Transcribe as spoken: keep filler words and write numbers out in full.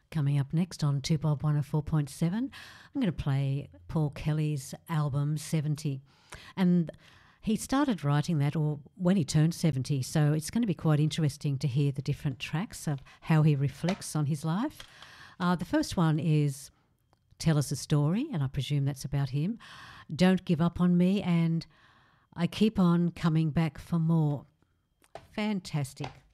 Coming up next on two Bob one oh four point seven, I'm going to play Paul Kelly's album seventy. And he started writing that or when he turned seventy, so it's going to be quite interesting to hear the different tracks of how he reflects on his life. Uh, the first one is Tell Us a Story, and I presume that's about him. Don't Give Up on Me, and I Keep On Coming Back for More. Fantastic.